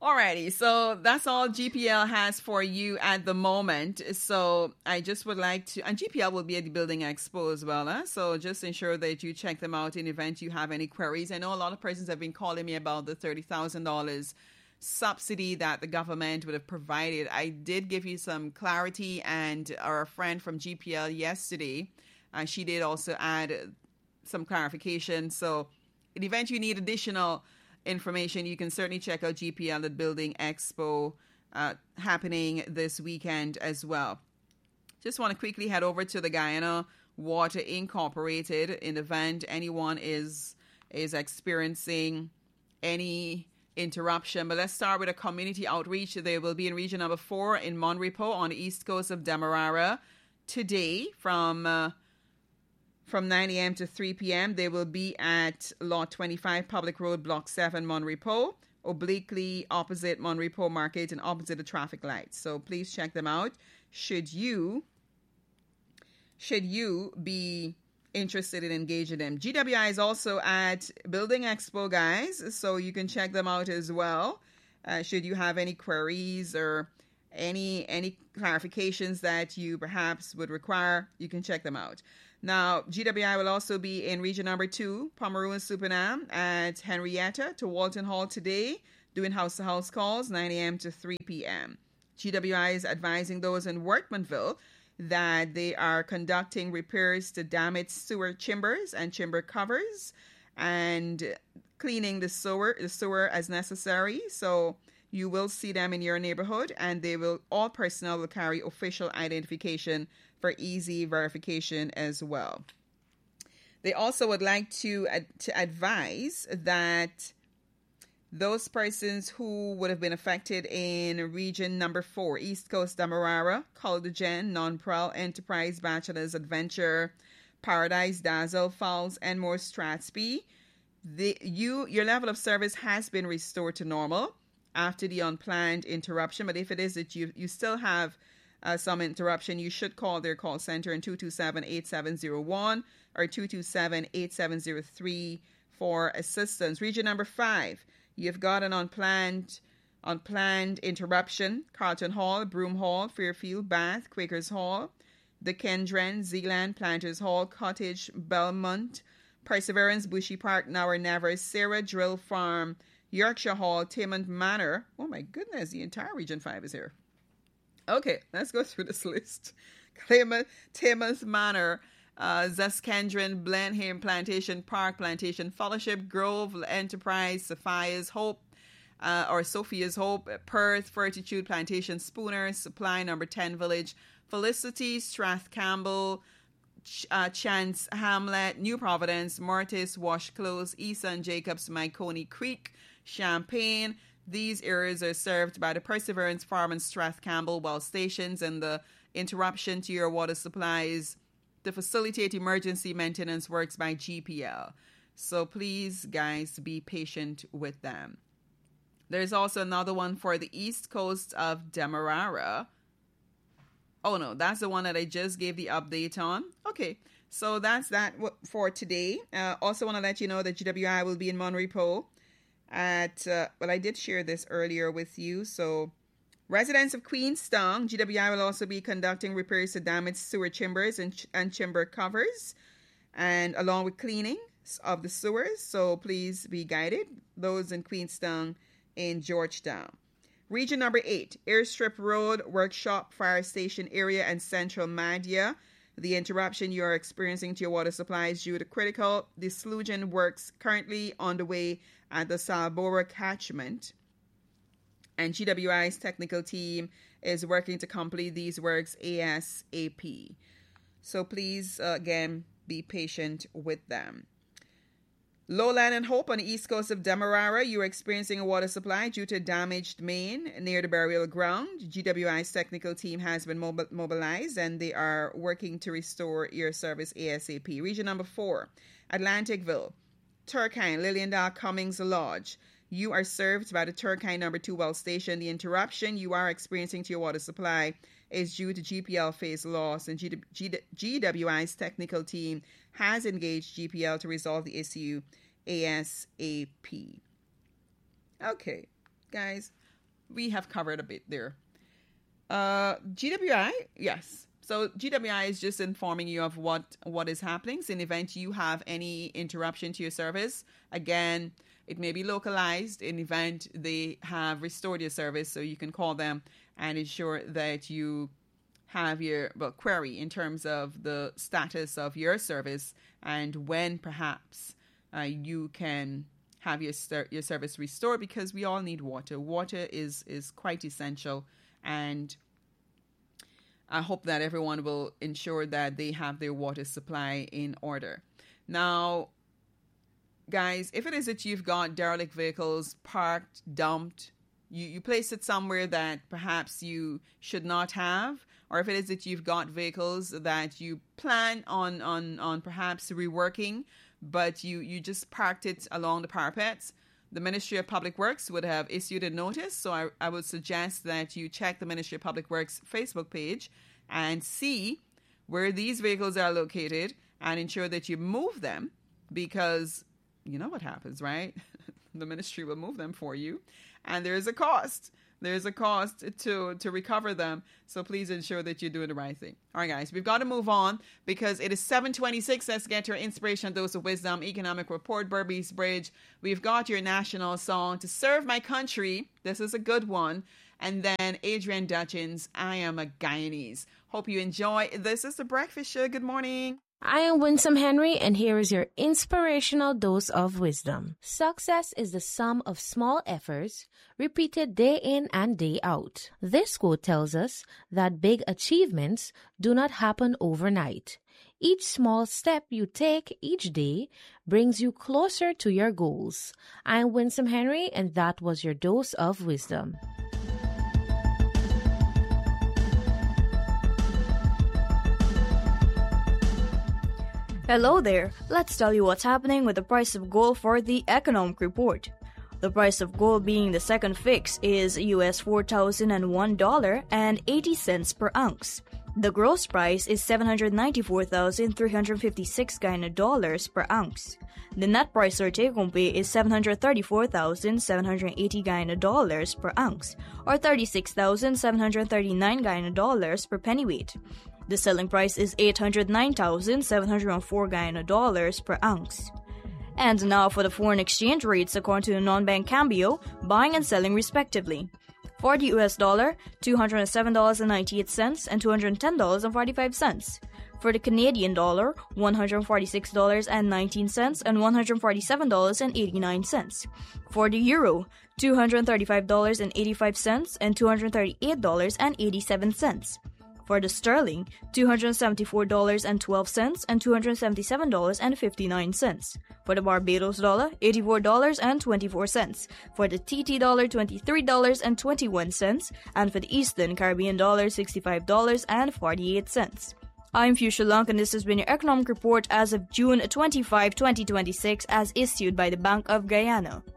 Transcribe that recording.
Alrighty, so that's all GPL has for you at the moment. So I just would like to, and GPL will be at the Building Expo as well. So just ensure that you check them out in event you have any queries. I know a lot of persons have been calling me about the $30,000 subsidy that the government would have provided. I did give you some clarity, and our friend from GPL yesterday, she did also add some clarification. So in the event you need additional information, you can certainly check out GPL at Building Expo happening this weekend as well. Just want to quickly head over to the Guyana Water Incorporated in the event anyone is experiencing any interruption. But let's start with a community outreach. They will be in region number 4 in Monrepo on the east coast of Demerara today from 9 a.m. to 3 p.m. They will be at Lot 25, Public Road, Block 7, Monrepo, obliquely opposite Monrepo Market and opposite the traffic lights. So please check them out. Should you be interested in engaging them. GWI is also at Building Expo, guys, so you can check them out as well. Should you have any queries or any clarifications that you perhaps would require, you can check them out. Now, GWI will also be in region number 2, Pomeroon Supernam at Henrietta to Walton Hall today, doing house-to-house calls, 9 a.m. to 3 p.m. GWI is advising those in Workmanville that they are conducting repairs to damaged sewer chambers and chamber covers and cleaning the sewer as necessary. So you will see them in your neighborhood, and all personnel will carry official identification for easy verification as well. They also would like to advise that those persons who would have been affected in region number 4, East Coast Demerara, Caldergen, Nonprel, Enterprise, Bachelor's Adventure, Paradise, Dazzle, Falls, Enmore, Strathspey, your level of service has been restored to normal after the unplanned interruption. But if it is that you still have some interruption, you should call their call center in 227-8701 or 227-8703 for assistance. Region number 5, you've got an unplanned interruption. Carlton Hall, Broome Hall, Fairfield, Bath, Quakers Hall, the Kendren, Zealand, Planters Hall, Cottage, Belmont, Perseverance, Bushy Park, Now or Never, Sarah, Drill Farm, Yorkshire Hall, Taymont Manor. Oh my goodness, the entire Region 5 is here. Okay, let's go through this list. Taymont Manor, Zeskendron, Blenheim, Plantation Park, Plantation Fellowship, Grove, Enterprise, Sophia's Hope, Perth, Fortitude, Plantation Spooner, Supply, Number 10 Village, Felicity, Strathcampbell, Chance Hamlet, New Providence, Mortis, Wash Close, Easton Jacobs, Myconey Creek, Champaign. These areas are served by the Perseverance Farm and Strathcampbell well stations, and the interruption to your water supplies to facilitate emergency maintenance works by GPL. So please, guys, be patient with them. There's also another one for the east coast of Demerara. Oh no, that's the one that I just gave the update on. Okay, so that's that for today. Also want to let you know that GWI will be in Monrepo I did share this earlier with you. So residents of Queenstown, GWI will also be conducting repairs to damaged sewer chambers and chamber covers, and along with cleaning of the sewers. So please be guided. Those in Queenstown in Georgetown. Region number 8, Airstrip Road, Workshop, Fire Station area, and Central Madhya. The interruption you are experiencing to your water supply is due to critical desluding works currently on the way at the Salbora catchment. And GWI's technical team is working to complete these works ASAP. So please, again, be patient with them. Lowland and Hope on the east coast of Demerara, you are experiencing a water supply due to a damaged main near the burial ground. GWI's technical team has been mobilized, and they are working to restore your service ASAP. Region number 4, Atlanticville, Turkine, Lilliandale, Cummings Lodge. You are served by the Turkine number 2 well station. The interruption you are experiencing to your water supply is due to GPL phase loss, and GWI's technical team has engaged GPL to resolve the issue ASAP. Okay, guys, we have covered a bit there. GWI, yes. So GWI is just informing you of what is happening. So in the event you have any interruption to your service, again, it may be localized. In the event they have restored your service, so you can call them and ensure that you have your query in terms of the status of your service and when perhaps you can have your service restored, because we all need water. Water is quite essential, and I hope that everyone will ensure that they have their water supply in order. Now, guys, if it is that you've got derelict vehicles parked, dumped, you place it somewhere that perhaps you should not have, or if it is that you've got vehicles that you plan on perhaps reworking, but you just parked it along the parapets, the Ministry of Public Works would have issued a notice. So I would suggest that you check the Ministry of Public Works Facebook page and see where these vehicles are located and ensure that you move them, because you know what happens, right? The ministry will move them for you, and there is a cost. There's a cost to recover them. So please ensure that you're doing the right thing. All right, guys, we've got to move on because it is 7:26. Let's get your inspiration dose of wisdom, economic report, Berbice Bridge. We've got your national song, To Serve My Country. This is a good one. And then Adrian Dutchins, I Am a Guyanese. Hope you enjoy. This is The Breakfast Show. Good morning. I am Winsome Henry, and here is your inspirational dose of wisdom. Success is the sum of small efforts repeated day in and day out. This quote tells us that big achievements do not happen overnight. Each small step you take each day brings you closer to your goals. I am Winsome Henry, and that was your dose of wisdom. Hello there. Let's tell you what's happening with the price of gold for the Economic Report. The price of gold being the second fix is US $4,001.80 per ounce. The gross price is $794,356 Guyana dollars per ounce. The net price or take-home pay is $734,780 Guyana dollars per ounce, or $36,739 Guyana dollars per pennyweight. The selling price is $809,704 Guyana dollars per ounce. And now for the foreign exchange rates according to the non-bank Cambio, buying and selling respectively. For the US dollar, $207.98 and $210.45. For the Canadian dollar, $146.19 and $147.89. For the euro, $235.85 and $238.87. For the sterling, $274.12 and $277.59. For the Barbados dollar, $84.24. For the TT dollar, $23.21. And for the Eastern Caribbean dollar, $65.48. I'm Fuchsia Lunk, and this has been your Economic Report as of June 25, 2026, as issued by the Bank of Guyana.